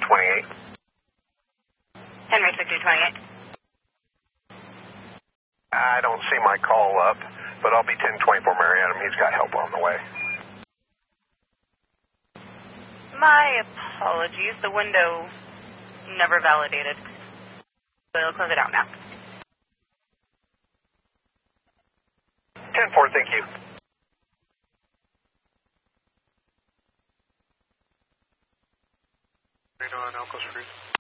1028. Henry 6228. I don't see my call up, but I'll be 1024 Mary Adam. He's got help on the way. My apologies. The window never validated. We'll close it out now. 10-4, thank you. On Elko Street.